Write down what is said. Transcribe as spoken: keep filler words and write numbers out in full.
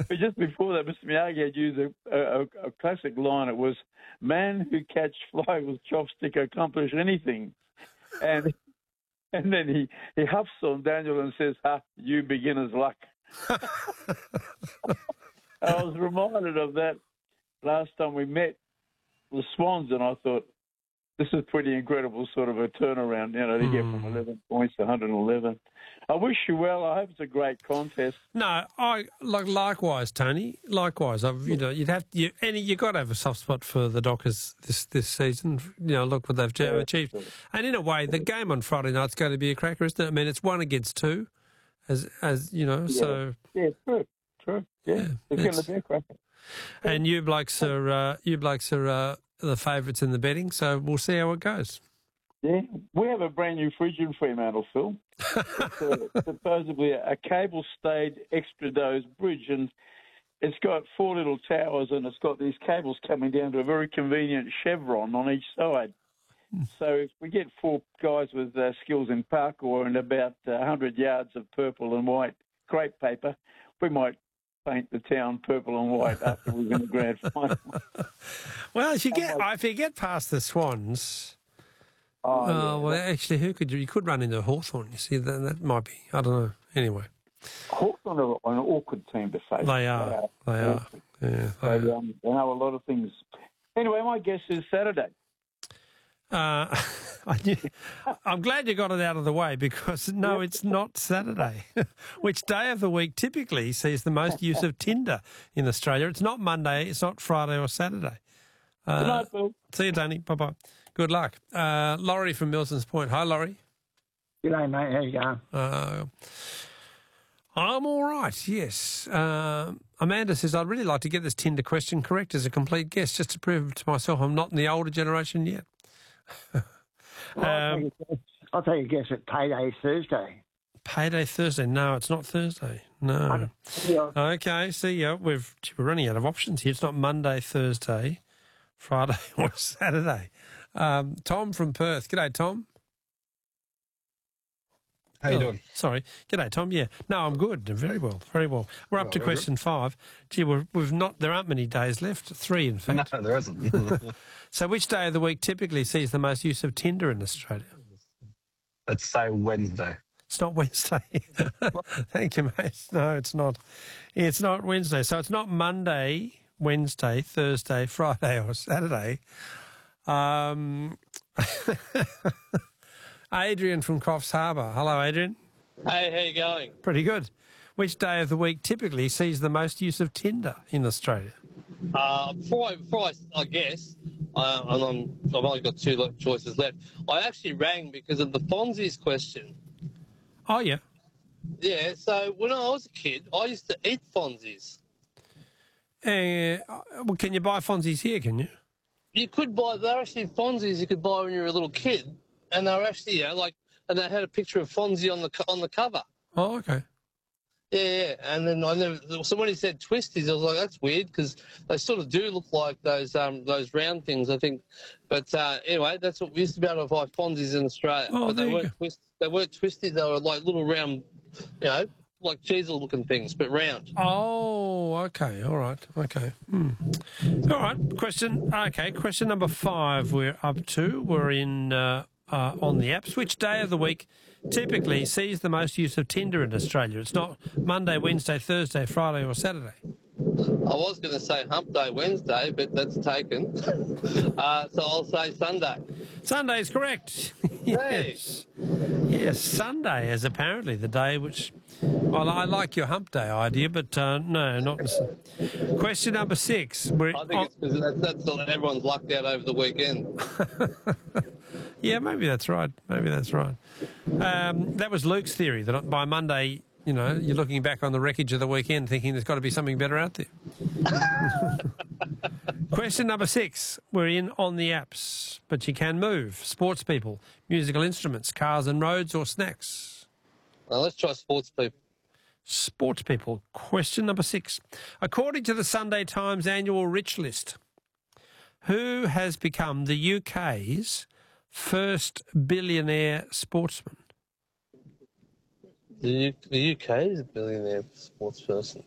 But just before that, Mister Miyagi had used a, a, a classic line. It was, "Man who catch fly with chopstick accomplish anything." And and then he, he huffs on Daniel and says, "Ha, you beginner's luck." I was reminded of that last time we met the Swans, and I thought, this is pretty incredible sort of a turnaround, you know, to mm. get from eleven points to one hundred eleven. I wish you well. I hope it's a great contest. No, I like likewise, Tony. Likewise, I've, you know, you'd have you any you got to have a soft spot for the Dockers this this season. You know, look what they've yeah, achieved, sure. And in a way, the game on Friday night's going to be a cracker, isn't it? I mean, it's one against two, as as you know. Yeah. So yeah, true, true. Yeah, yeah it's, it's going to be a cracker. And you blokes are uh, you blokes are uh, the favourites in the betting, so we'll see how it goes. Yeah, we have a brand new fridge in Fremantle, Phil. It's a, supposedly a cable-stayed extra dose bridge, and it's got four little towers, and it's got these cables coming down to a very convenient chevron on each side. So if we get four guys with uh, skills in parkour and about uh, one hundred yards of purple and white crepe paper, we might paint the town purple and white after we win the grand final. Well, if you get if you get past the Swans, oh, uh, yeah. well, actually, who could you, you could run into Hawthorn? You see, that, that might be. I don't know. Anyway, Hawthorn are an awkward team to face. They are. They are. They are. Yeah, they, they, um, they know a lot of things. Anyway, my guess is Saturday. Uh, I knew, I'm glad you got it out of the way because, no, it's not Saturday. Which day of the week typically sees the most use of Tinder in Australia? It's not Monday, it's not Friday or Saturday. Uh, Good night, Phil. See you, Tony. Bye-bye. Good luck. Uh, Laurie from Milsons Point. Hi, Laurie. G'day, mate. How you going? Uh, I'm all right, yes. Uh, Amanda says, I'd really like to get this Tinder question correct as a complete guess, just to prove to myself I'm not in the older generation yet. Well, um, I'll take a guess at Payday Thursday. Payday Thursday? No, it's not Thursday. No. Yeah. Okay, see, yeah, we've, we're running out of options here. It's not Monday, Thursday, Friday or Saturday. Um, Tom from Perth. G'day, Tom. How you oh, doing? Sorry. G'day, Tom. Yeah. No, I'm good. Very well. Very well. We're up well, to question five. Gee, we're, we've not, there aren't many days left. Three, in fact. No, there isn't. So which day of the week typically sees the most use of Tinder in Australia? Let's say Wednesday. It's not Wednesday. Thank you, mate. No, it's not. It's not Wednesday. So it's not Monday, Wednesday, Thursday, Friday or Saturday. Um... Adrian from Crofts Harbour. Hello, Adrian. Hey, how you going? Pretty good. Which day of the week typically sees the most use of Tinder in Australia? Uh, before I, before I, I guess, uh, and I'm, I've only got two choices left. I actually rang because of the Fonzie's question. Oh, yeah. Yeah, so when I was a kid, I used to eat Fonzie's. Uh, well, can you buy Fonzie's here, can you? You could buy, they're actually Fonzie's you could buy when you were a little kid. And they were actually, you know, like, and they had a picture of Fonzie on the on the cover. Oh, okay. Yeah, yeah. And then I never. So when he said twisties, I was like, that's weird because they sort of do look like those um those round things, I think. But uh, anyway, that's what we used to be able to buy Fonzies in Australia. Oh, but there they you weren't go. twist, They weren't twisties. They were like little round, you know, like cheesel-looking things, but round. Oh, okay. All right. Okay. Hmm. All right. Question. Okay. Question number five. We're up to. We're in. Uh, Uh, on the apps. Which day of the week typically sees the most use of Tinder in Australia? It's not Monday, Wednesday, Thursday, Friday or Saturday. I was going to say hump day Wednesday, but that's taken. uh, so I'll say Sunday. Sunday is correct. Yes. Yes, Sunday is apparently the day which... Well, I like your hump day idea, but uh, no, not... Question number six. We're, I think it's because that's, that's all, everyone's lucked out over the weekend. Yeah, maybe that's right. Maybe that's right. Um, that was Luke's theory, that by Monday, you know, you're looking back on the wreckage of the weekend thinking there's got to be something better out there. Question number six. We're in on the apps, but you can move. Sports people, musical instruments, cars and roads or snacks? Well, let's try sports people. Sports people. Question number six. According to the Sunday Times annual Rich List, who has become the U K's first billionaire sportsman? The, U- the U K is a billionaire sports person.